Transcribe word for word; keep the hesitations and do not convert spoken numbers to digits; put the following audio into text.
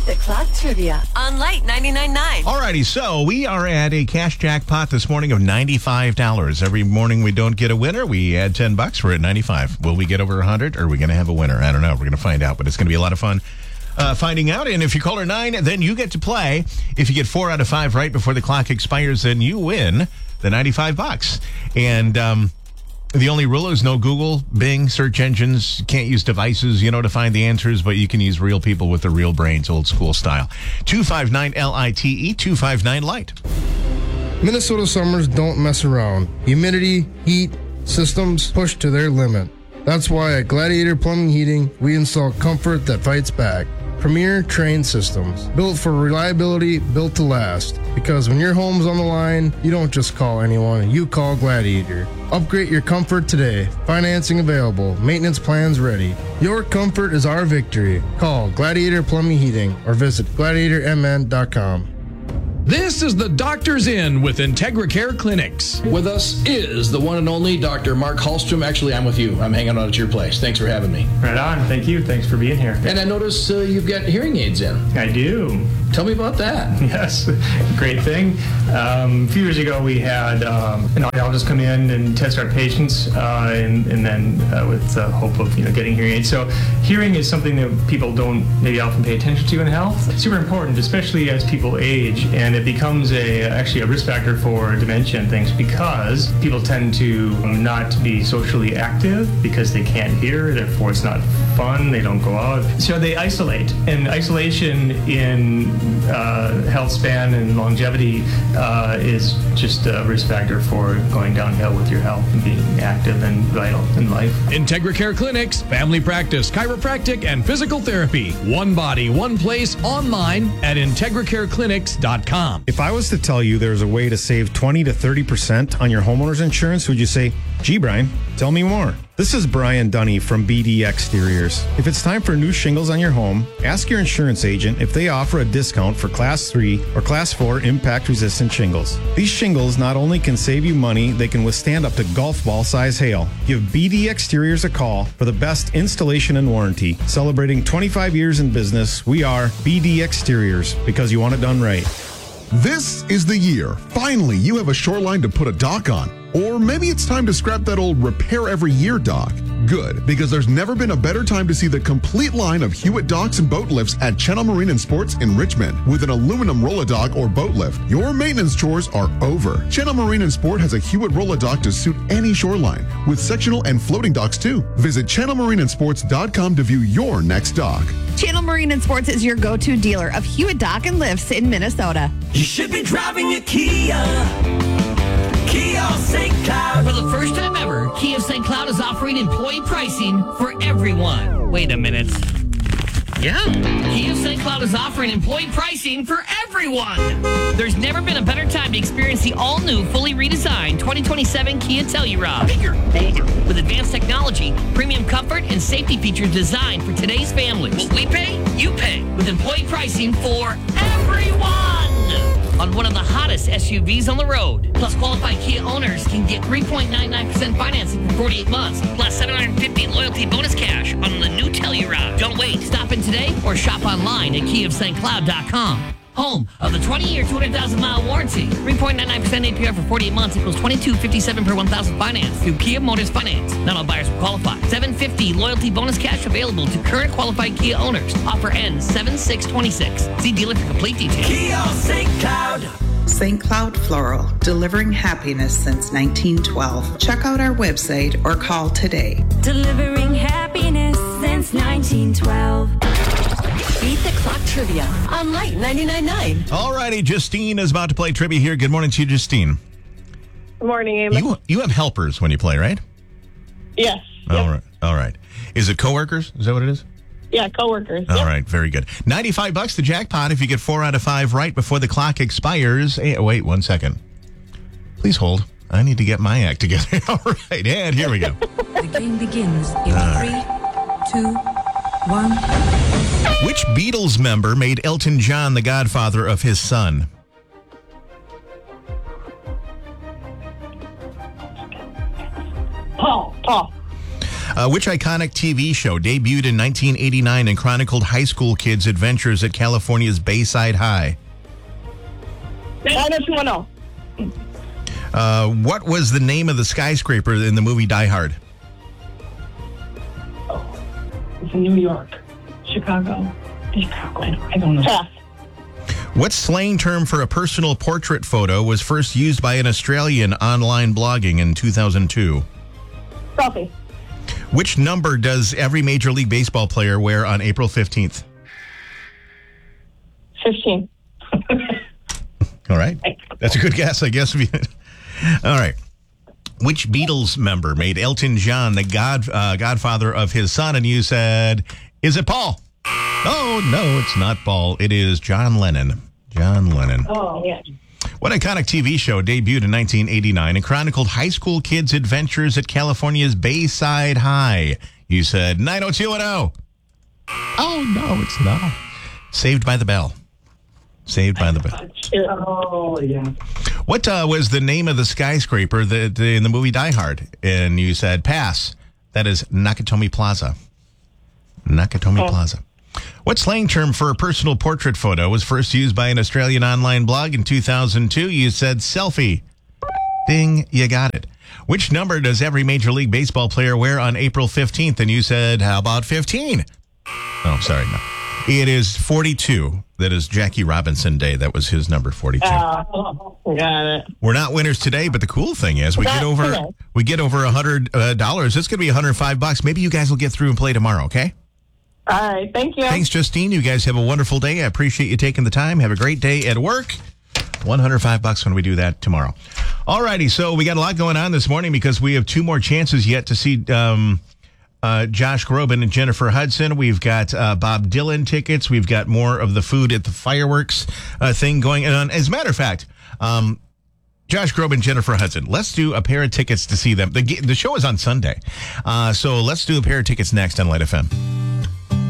Beat the Clock Trivia on Light ninety-nine point nine. Alrighty, so we are at a cash jackpot this morning of ninety-five dollars. Every morning we don't get a winner, we add ten bucks, we're at ninety-five. Will we get over one hundred, or are we going to have a winner? I don't know. We're going to find out, but it's going to be a lot of fun uh, finding out. And if you call her nine, then you get to play. If you get four out of five right before the clock expires, then you win the ninety-five bucks. And um, the only rule is no Google, Bing, search engines. Can't use devices, you know, to find the answers, but you can use real people with their real brains, old school style. two five nine L I T E, two five nine light. Minnesota summers don't mess around. Humidity, heat, systems push to their limit. That's why at Gladiator Plumbing Heating, we install comfort that fights back. Premier Train Systems, built for reliability, built to last. Because when your home's on the line, you don't just call anyone, you call Gladiator. Upgrade your comfort today. Financing available. Maintenance plans ready. Your comfort is our victory. Call Gladiator Plumbing Heating or visit gladiator m n dot com. This is the Doctor's Inn with IntegraCare Clinics. With us is the one and only Doctor Mark Hallstrom. Actually, I'm with you. I'm hanging out at your place. Thanks for having me. Right on. Thank you. Thanks for being here. And I notice uh, you've got hearing aids in. I do. Tell me about that. Yes, great thing. Um, a few years ago, we had um, an audiologist come in and test our patients, uh, and, and then uh, with the hope of you know getting hearing aids. So hearing is something that people don't maybe often pay attention to in health. It's super important, especially as people age, and it becomes a actually a risk factor for dementia and things because people tend to not be socially active because they can't hear, therefore it's not fun, they don't go out. So they isolate, and isolation in uh, health span and longevity uh, is just a risk factor for going downhill with your health and being active and vital in life. IntegraCare Clinics, family practice, chiropractic, and physical therapy. One body, one place, online at integra care clinics dot com. If I was to tell you there's a way to save twenty to thirty percent on your homeowner's insurance, would you say, gee, Brian, tell me more? This is Brian Dunny from B D Exteriors. If it's time for new shingles on your home, ask your insurance agent if they offer a discount for Class three or Class four impact-resistant shingles. These shingles not only can save you money, they can withstand up to golf ball size hail. Give B D Exteriors a call for the best installation and warranty. Celebrating twenty-five years in business, we are B D Exteriors, because you want it done right. This is the year. Finally, you have a shoreline to put a dock on. Or maybe it's time to scrap that old repair every year dock. Good, because there's never been a better time to see the complete line of Hewitt docks and boat lifts at Channel Marine and Sports in Richmond. With an aluminum roll-a-dock or boat lift, your maintenance chores are over. Channel Marine and Sport has a Hewitt roll-a-dock to suit any shoreline, with sectional and floating docks too. Visit channel marine and sports dot com to view your next dock. Channel Marine and Sports is your go-to dealer of Hewitt dock and lifts in Minnesota. You should be driving a Kia. Kia Saint Cloud. For the first time ever, Kia Saint Cloud is offering employee pricing for everyone. Wait a minute. Yeah. Kia Saint Cloud is offering employee pricing for everyone. There's never been a better time to experience the all-new, fully redesigned twenty twenty-seven Kia Telluride. Bigger, bolder, with advanced technology, premium comfort, and safety features designed for today's families. What we pay, you pay, with employee pricing for everyone. On one of the hottest S U Vs on the road. Plus, qualified Kia owners can get three point nine nine percent financing for forty-eight months, plus seven hundred fifty dollars loyalty bonus cash on the new Telluride. Don't wait. Stop in today or shop online at kia of saint cloud dot com. Home of the twenty-year, two hundred thousand mile warranty. three point nine nine percent A P R for forty-eight months equals twenty-two fifty-seven per one thousand finance through Kia Motors Finance. Not all buyers will qualify. seven hundred fifty dollars loyalty bonus cash available to current qualified Kia owners. Offer ends seven six twenty-six. See dealer for complete details. Kia Saint Cloud. Saint Cloud Floral, delivering happiness since nineteen twelve. Check out our website or call today. Delivering happiness since nineteen twelve. Beat the Clock Trivia on Light ninety-nine point nine. All righty, Justine is about to play trivia here. Good morning to you, Justine. Good morning, Amos. You, you have helpers when you play, right? Yes. All yep. right. All right. Is it coworkers? Is that what it is? Yeah, coworkers. All yep. right, very good. ninety-five bucks the jackpot if you get four out of five right before the clock expires. Hey, wait one second. Please hold. I need to get my act together. All right, and here we go. The game begins in three, two, one. Which Beatles member made Elton John the godfather of his son? Paul. Paul. Uh, Uh, which iconic T V show debuted in nineteen eighty-nine and chronicled high school kids' adventures at California's Bayside High? nine oh two one oh. Uh, what was the name of the skyscraper in the movie Die Hard? It's in New York. Chicago. Chicago. I don't know. Pass. What slang term for a personal portrait photo was first used by an Australian online blogging in two thousand two? Selfie. Which number does every Major League Baseball player wear on April fifteenth? fifteen. All right. That's a good guess, I guess. All right. Which Beatles member made Elton John the god uh, godfather of his son? And you said, is it Paul? Oh, no, it's not Paul. It is John Lennon. John Lennon. Oh, yeah. What iconic T V show debuted in nineteen eighty-nine and chronicled high school kids' adventures at California's Bayside High? You said nine oh two one oh. Oh, no, it's not. Saved by the Bell. Saved by the Bell. Oh, yeah. What uh, was the name of the skyscraper that in the movie Die Hard? And you said pass. That is Nakatomi Plaza. Nakatomi Oh. Plaza. What slang term for a personal portrait photo was first used by an Australian online blog in two thousand two? You said selfie. Ding, you got it. Which number does every Major League Baseball player wear on April fifteenth? And you said, how about fifteen? Oh, sorry, no. It is forty-two. That is Jackie Robinson Day. That was his number, forty-two. Oh, got it. We're not winners today, but the cool thing is we get Not over today. we get over a hundred uh, dollars. It's going to be a hundred five bucks. Maybe you guys will get through and play tomorrow. Okay. All right. Thank you. Thanks, Justine. You guys have a wonderful day. I appreciate you taking the time. Have a great day at work. one hundred five bucks when we do that tomorrow. All righty. So we got a lot going on this morning because we have two more chances yet to see um, uh, Josh Groban and Jennifer Hudson. We've got uh, Bob Dylan tickets. We've got more of the food at the fireworks uh, thing going on. As a matter of fact, um, Josh Groban, Jennifer Hudson. Let's do a pair of tickets to see them. The, the show is on Sunday. Uh, so let's do a pair of tickets next on Light F M.